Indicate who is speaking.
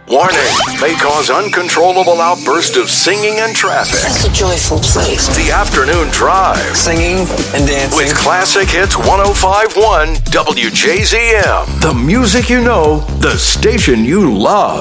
Speaker 1: Warning, may cause uncontrollable outburst of singing and traffic.
Speaker 2: It's a joyful place.
Speaker 1: The Afternoon Drive.
Speaker 3: Singing and dancing.
Speaker 1: With Classic Hits 105.1 WJZM. The music you know, the station you love.